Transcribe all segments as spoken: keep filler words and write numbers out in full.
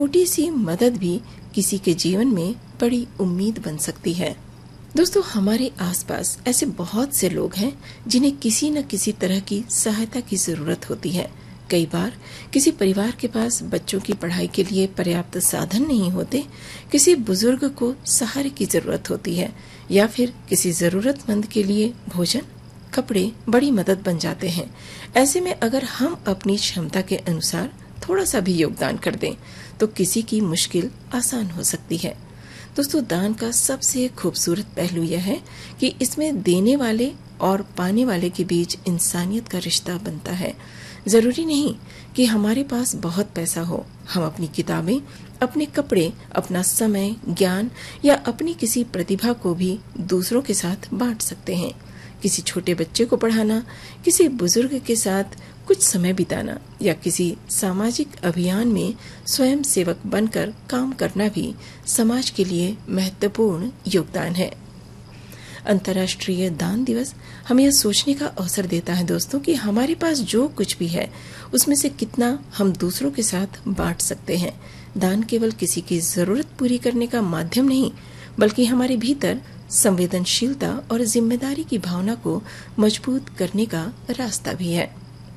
छोटी सी मदद भी किसी के जीवन में बड़ी उम्मीद बन सकती है। दोस्तों, हमारे आसपास ऐसे बहुत से लोग हैं जिन्हें किसी न किसी तरह की सहायता की जरूरत होती है। कई बार किसी परिवार के पास बच्चों की पढ़ाई के लिए पर्याप्त साधन नहीं होते, किसी बुजुर्ग को सहारे की जरूरत होती है, या फिर किसी जरूरतमंद के लिए भोजन, कपड़े बड़ी मदद बन जाते हैं। ऐसे में अगर हम अपनी क्षमता के अनुसार थोड़ा सा भी योगदान कर दें तो किसी की मुश्किल आसान हो सकती है। दोस्तों, दान का सबसे खूबसूरत पहलू यह है कि इसमें देने वाले और पाने वाले के बीच इंसानियत का रिश्ता बनता है। जरूरी नहीं कि हमारे पास बहुत पैसा हो। हम अपनी किताबें, अपने कपड़े, अपना समय, ज्ञान या अपनी किसी प्रतिभा को भी दूसरों के साथ बांट सकते हैं। किसी छोटे बच्चे को पढ़ाना, किसी बुजुर्ग के साथ कुछ समय बिताना या किसी सामाजिक अभियान में स्वयं सेवक बनकर काम करना भी समाज के लिए महत्वपूर्ण योगदान है। अंतर्राष्ट्रीय दान दिवस हमें यह सोचने का अवसर देता है दोस्तों कि हमारे पास जो कुछ भी है उसमें से कितना हम दूसरों के साथ बांट सकते हैं। दान केवल किसी की जरूरत पूरी करने का माध्यम नहीं, बल्कि हमारे भीतर संवेदनशीलता और जिम्मेदारी की भावना को मजबूत करने का रास्ता भी है।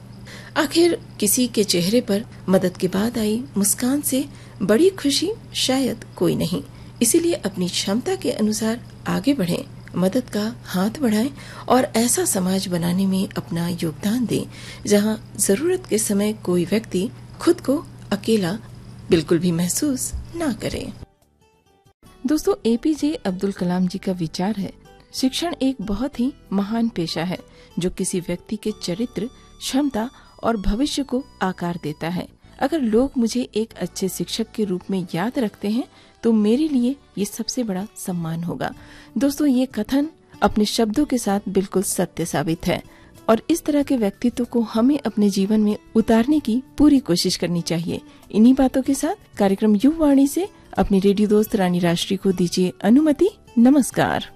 आखिर किसी के चेहरे पर मदद के बाद आई मुस्कान से बड़ी खुशी शायद कोई नहीं। इसीलिए अपनी क्षमता के अनुसार आगे बढ़ें, मदद का हाथ बढ़ाएं और ऐसा समाज बनाने में अपना योगदान दें जहां जरूरत के समय कोई व्यक्ति खुद को अकेला बिल्कुल भी महसूस ना करे। दोस्तों, एपीजे अब्दुल कलाम जी का विचार है, शिक्षण एक बहुत ही महान पेशा है जो किसी व्यक्ति के चरित्र, क्षमता और भविष्य को आकार देता है। अगर लोग मुझे एक अच्छे शिक्षक के रूप में याद रखते हैं तो मेरे लिए ये सबसे बड़ा सम्मान होगा। दोस्तों, ये कथन अपने शब्दों के साथ बिल्कुल सत्य साबित है और इस तरह के व्यक्तित्व को हमें अपने जीवन में उतारने की पूरी कोशिश करनी चाहिए। इन्हीं बातों के साथ कार्यक्रम युवा वाणी से अपनी रेडियो दोस्त रानी राष्ट्री को दीजिए अनुमति। नमस्कार।